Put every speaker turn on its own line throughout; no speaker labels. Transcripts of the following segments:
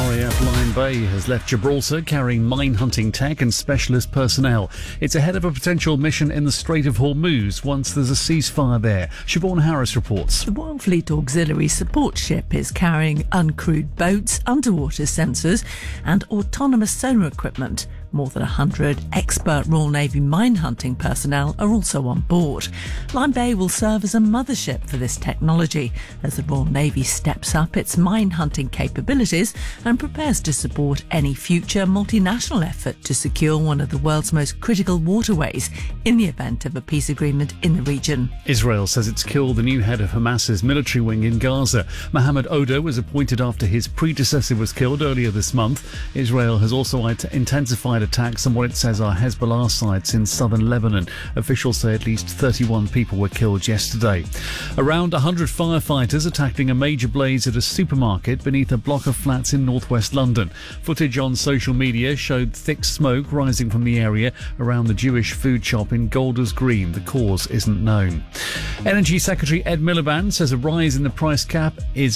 RAF Line Bay has left Gibraltar carrying mine-hunting tech and specialist personnel. It's ahead of a potential mission in the Strait of Hormuz once there's a ceasefire there. Siobhan Harris reports.
The Royal Fleet Auxiliary Support Ship is carrying uncrewed boats, underwater sensors and autonomous sonar equipment. More than 100 expert Royal Navy mine-hunting personnel are also on board. Line Bay will serve as a mothership for this technology as the Royal Navy steps up its mine-hunting capabilities and prepares to support any future multinational effort to secure one of the world's most critical waterways in the event of a peace agreement in the region.
Israel says it's killed the new head of Hamas's military wing in Gaza. Mohammed Oda was appointed after his predecessor was killed earlier this month. Israel has also intensified attacks on what it says are Hezbollah sites in southern Lebanon. Officials say at least 31 people were killed yesterday. Around 100 firefighters are tackling a major blaze at a supermarket beneath a block of flats in northwest London. Footage on social media showed thick smoke rising from the area around the Jewish food shop in Golders Green. The cause isn't known. Energy Secretary Ed Miliband says a rise in the price cap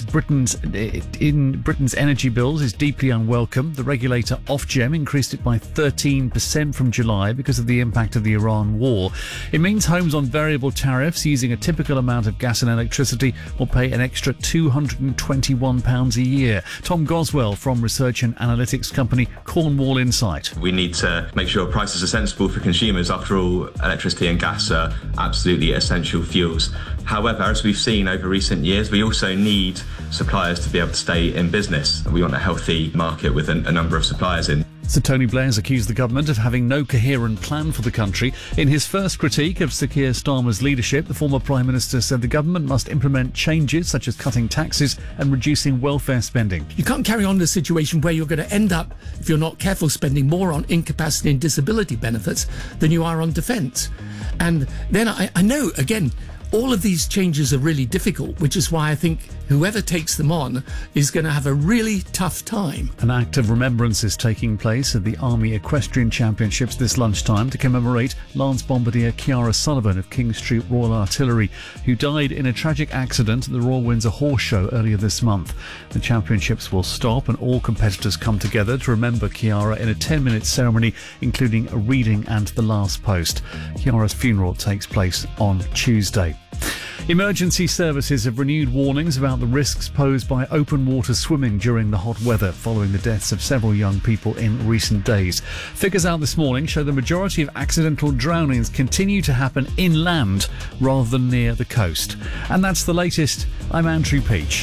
in Britain's energy bills is deeply unwelcome. The regulator Ofgem increased it by 13% from July because of the impact of the Iran war. It means homes on variable tariffs using a typical amount of gas and electricity will pay an extra £221 a year. Tom Goswell from research and analytics company Cornwall Insight.
We need to make sure prices are sensible for consumers. After all, electricity and gas are absolutely essential fuels. However, as we've seen over recent years, we also need suppliers to be able to stay in business. We want a healthy market with a number of suppliers in.
So Tony Blair's accused the government of having no coherent plan for the country. In his first critique of Sir Keir Starmer's leadership, the former Prime Minister said the government must implement changes such as cutting taxes and reducing welfare spending.
You can't carry on in a situation where you're going to end up, if you're not careful, spending more on incapacity and disability benefits than you are on defence. And then I know, again, all of these changes are really difficult, which is why I think whoever takes them on is going to have a really tough time.
An act of remembrance is taking place at the Army Equestrian Championships this lunchtime to commemorate Lance Bombardier Ciara Sullivan of King Street Royal Artillery, who died in a tragic accident at the Royal Windsor Horse Show earlier this month. The championships will stop and all competitors come together to remember Ciara in a 10-minute ceremony, including a reading and the last post. Ciara's funeral takes place on Tuesday. Emergency services have renewed warnings about the risks posed by open water swimming during the hot weather following the deaths of several young people in recent days. Figures out this morning show the majority of accidental drownings continue to happen inland rather than near the coast. And that's the latest. I'm Andrew Peach.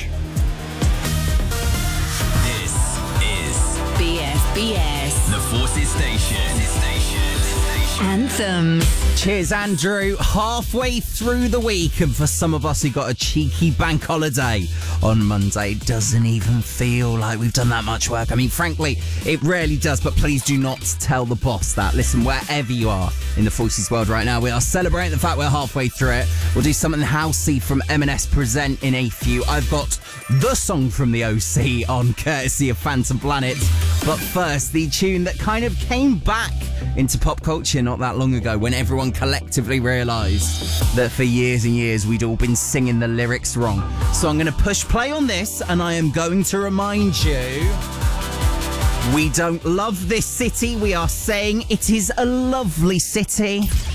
This is
BFBS,
the Forces Station.
Anthems.
Cheers, Andrew. Halfway through the week, and for some of us who got a cheeky bank holiday on Monday, it doesn't even feel like we've done that much work. I mean, frankly, it rarely does, but please do not tell the boss that. Listen, wherever you are in the Forces world right now, we are celebrating the fact we're halfway through it. We'll do something housey from M&S Present in a few. I've got the song from the OC on courtesy of Phantom Planet. But first, the tune that kind of came back into pop culture not that long ago when everyone collectively realised that for years and years we'd all been singing the lyrics wrong. So I'm going to push play on this and I am going to remind you, we don't love this city, we are saying it is a lovely city.